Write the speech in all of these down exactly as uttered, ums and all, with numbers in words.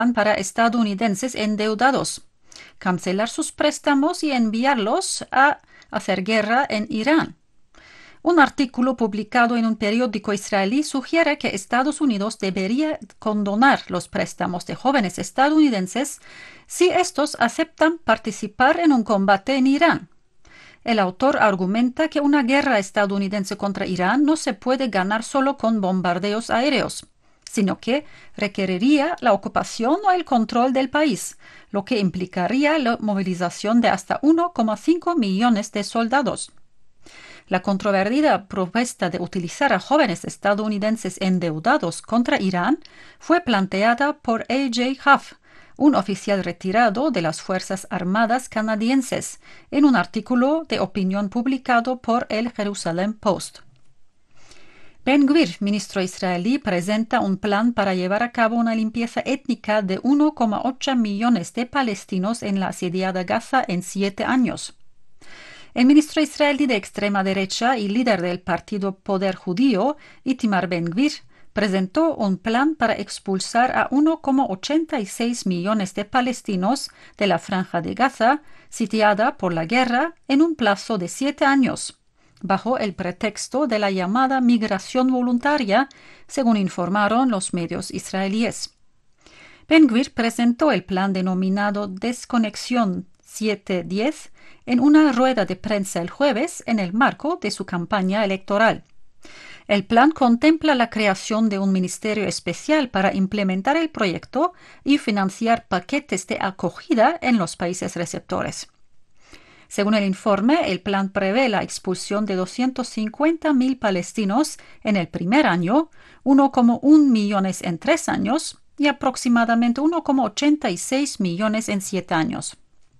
para estadounidenses endeudados, cancelar sus préstamos y enviarlos a hacer guerra en Irán. Un artículo publicado en un periódico israelí sugiere que Estados Unidos debería condonar los préstamos de jóvenes estadounidenses si estos aceptan participar en un combate en Irán. El autor argumenta que una guerra estadounidense contra Irán no se puede ganar solo con bombardeos aéreos, sino que requeriría la ocupación o el control del país, lo que implicaría la movilización de hasta uno coma cinco millones de soldados. La controvertida propuesta de utilizar a jóvenes estadounidenses endeudados contra Irán fue planteada por A J Huff, un oficial retirado de las Fuerzas Armadas canadienses, en un artículo de opinión publicado por el Jerusalem Post. Ben-Gvir, ministro israelí, presenta un plan para llevar a cabo una limpieza étnica de uno coma ocho millones de palestinos en la asediada Gaza en siete años. El ministro israelí de extrema derecha y líder del partido Poder Judío, Itamar Ben-Gvir, presentó un plan para expulsar a uno coma ochenta y seis millones de palestinos de la Franja de Gaza, sitiada por la guerra, en un plazo de siete años, bajo el pretexto de la llamada migración voluntaria, según informaron los medios israelíes. Ben-Gvir presentó el plan denominado Desconexión setecientos diez en una rueda de prensa el jueves en el marco de su campaña electoral. El plan contempla la creación de un ministerio especial para implementar el proyecto y financiar paquetes de acogida en los países receptores. Según el informe, el plan prevé la expulsión de doscientos cincuenta mil palestinos en el primer año, uno coma uno millones en tres años y aproximadamente uno coma ochenta y seis millones en siete años.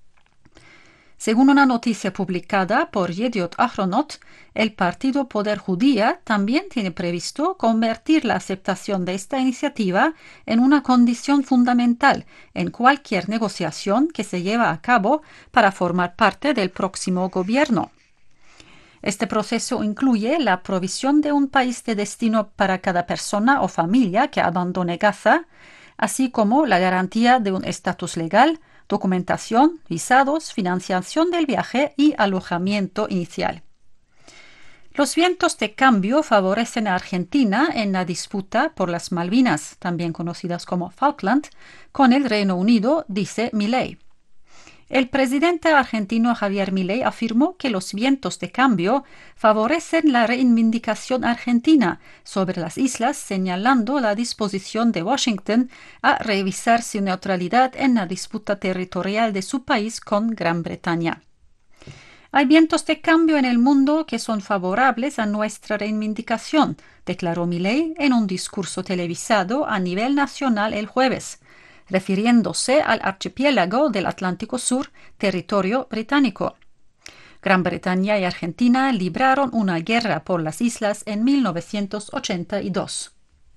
Según una noticia publicada por Yediot Ahronot, el partido Poder Judía también tiene previsto convertir la aceptación de esta iniciativa en una condición fundamental en cualquier negociación que se lleva a cabo para formar parte del próximo gobierno. Este proceso incluye la provisión de un país de destino para cada persona o familia que abandone Gaza, así como la garantía de un estatus legal, documentación, visados, financiación del viaje y alojamiento inicial. Los vientos de cambio favorecen a Argentina en la disputa por las Malvinas, también conocidas como Falkland, con el Reino Unido, dice Milei. El presidente argentino Javier Milei afirmó que los vientos de cambio favorecen la reivindicación argentina sobre las islas, señalando la disposición de Washington a revisar su neutralidad en la disputa territorial de su país con Gran Bretaña. Hay vientos de cambio en el mundo que son favorables a nuestra reivindicación, declaró Milei en un discurso televisado a nivel nacional el jueves, refiriéndose al archipiélago del Atlántico Sur, territorio británico. Gran Bretaña y Argentina libraron una guerra por las islas en mil novecientos ochenta y dos.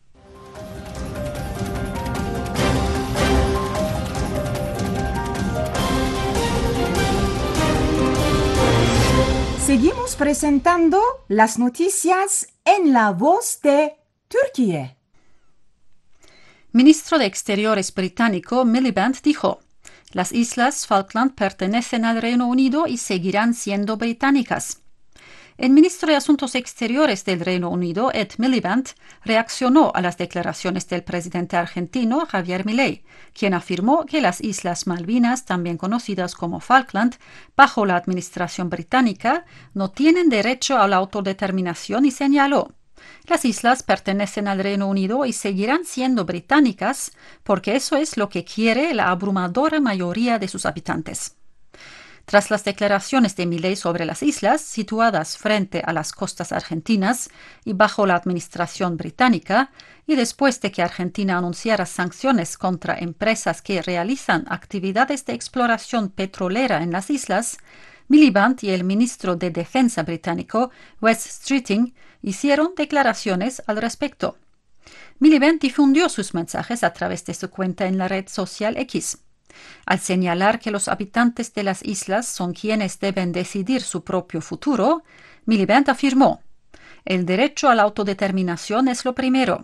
Seguimos presentando las noticias en la voz de Turquía. Ministro de Exteriores británico Miliband dijo: las islas Falkland pertenecen al Reino Unido y seguirán siendo británicas. El ministro de Asuntos Exteriores del Reino Unido, Ed Miliband, reaccionó a las declaraciones del presidente argentino Javier Milei, quien afirmó que las Islas Malvinas, también conocidas como Falkland, bajo la administración británica, no tienen derecho a la autodeterminación y señaló: las islas pertenecen al Reino Unido y seguirán siendo británicas porque eso es lo que quiere la abrumadora mayoría de sus habitantes. Tras las declaraciones de Milei sobre las islas situadas frente a las costas argentinas y bajo la administración británica, y después de que Argentina anunciara sanciones contra empresas que realizan actividades de exploración petrolera en las islas, Miliband y el ministro de Defensa británico, Wes Streeting, hicieron declaraciones al respecto. Miliband difundió sus mensajes a través de su cuenta en la red social X. Al señalar que los habitantes de las islas son quienes deben decidir su propio futuro, Miliband afirmó: el derecho a la autodeterminación es lo primero.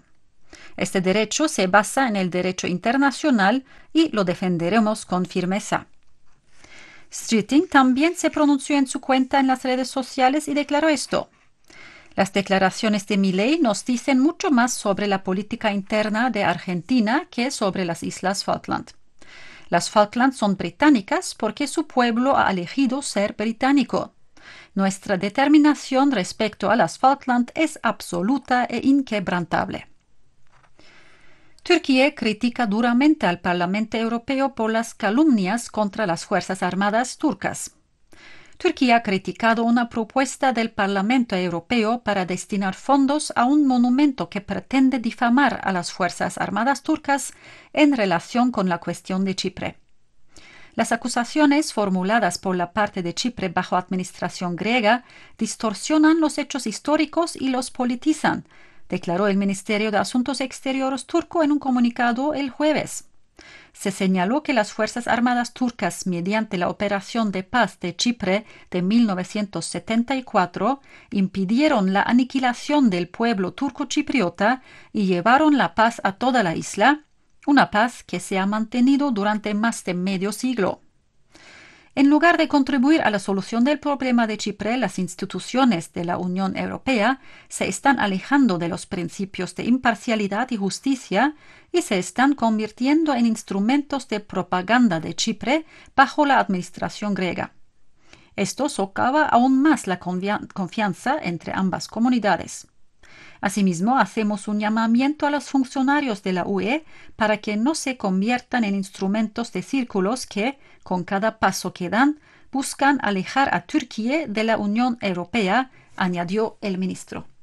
Este derecho se basa en el derecho internacional y lo defenderemos con firmeza. Streeting también se pronunció en su cuenta en las redes sociales y declaró esto: las declaraciones de Milei nos dicen mucho más sobre la política interna de Argentina que sobre las Islas Falkland. Las Falkland son británicas porque su pueblo ha elegido ser británico. Nuestra determinación respecto a las Falkland es absoluta e inquebrantable. Turquía critica duramente al Parlamento Europeo por las calumnias contra las Fuerzas Armadas turcas. Turquía ha criticado una propuesta del Parlamento Europeo para destinar fondos a un monumento que pretende difamar a las Fuerzas Armadas turcas en relación con la cuestión de Chipre. Las acusaciones formuladas por la parte de Chipre bajo administración griega distorsionan los hechos históricos y los politizan, declaró el Ministerio de Asuntos Exteriores turco en un comunicado el jueves. Se señaló que las Fuerzas Armadas turcas, mediante la Operación de Paz de Chipre de mil novecientos setenta y cuatro, impidieron la aniquilación del pueblo turco-chipriota y llevaron la paz a toda la isla, una paz que se ha mantenido durante más de medio siglo. En lugar de contribuir a la solución del problema de Chipre, las instituciones de la Unión Europea se están alejando de los principios de imparcialidad y justicia y se están convirtiendo en instrumentos de propaganda de Chipre bajo la administración griega. Esto socava aún más la confianza entre ambas comunidades. Asimismo, hacemos un llamamiento a los funcionarios de la U E para que no se conviertan en instrumentos de círculos que, con cada paso que dan, buscan alejar a Turquía de la Unión Europea, añadió el ministro.